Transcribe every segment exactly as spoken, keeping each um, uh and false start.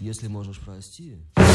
Если можешь прости.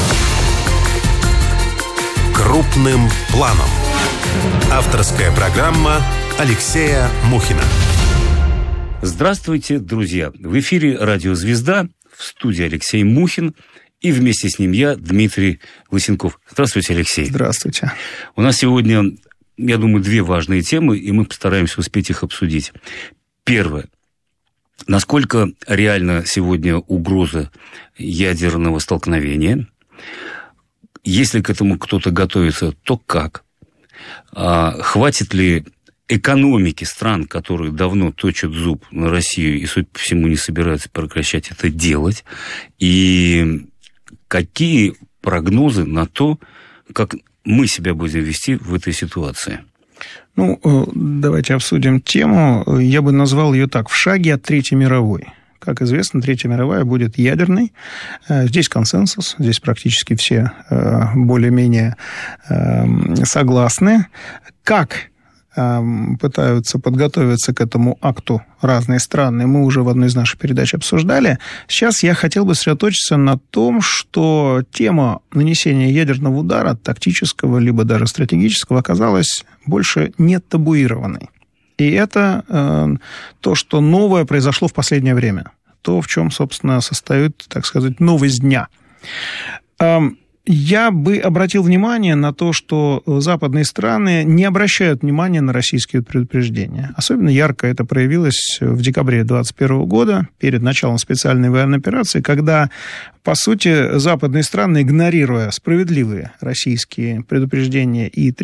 Крупным планом. Авторская программа Алексея Мухина. Здравствуйте, друзья! В эфире «Радио Звезда», в студии Алексей Мухин, и вместе с ним я, Дмитрий Лысенков. Здравствуйте, Алексей. Здравствуйте. У нас сегодня, я думаю, две важные темы, и мы постараемся успеть их обсудить. Первое. Насколько реальна сегодня угроза ядерного столкновения? Если к этому кто-то готовится, то как? А хватит ли экономики стран, которые давно точат зуб на Россию и, судя по всему, не собираются прекращать это делать? И какие прогнозы на то, как мы себя будем вести в этой ситуации? Ну, давайте обсудим тему. Я бы назвал ее так: в шаге от Третьей мировой. Как известно, Третья мировая будет ядерной. Здесь консенсус, здесь практически все более-менее согласны. Как пытаются подготовиться к этому акту разные страны, мы уже в одной из наших передач обсуждали. Сейчас я хотел бы сосредоточиться на том, что тема нанесения ядерного удара, тактического либо даже стратегического, оказалась больше не табуированной. И это э, то, что новое произошло в последнее время. То, в чем, собственно, состоит, так сказать, новость дня. Э, Я бы обратил внимание на то, что западные страны не обращают внимания на российские предупреждения. Особенно ярко это проявилось в декабре две тысячи двадцать первого года, перед началом специальной военной операции, когда, по сути, западные страны, игнорируя справедливые российские предупреждения и требования,